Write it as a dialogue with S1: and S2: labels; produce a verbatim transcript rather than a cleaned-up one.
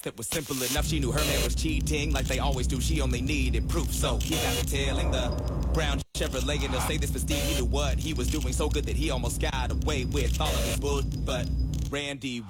S1: It was simple enough, she knew her man was cheating like they always do, she only needed proof. So he got the tail in the brown Chevrolet, and they'll say this for Steve, he knew what he was doing so good that he almost got away with all of his bull. But Randy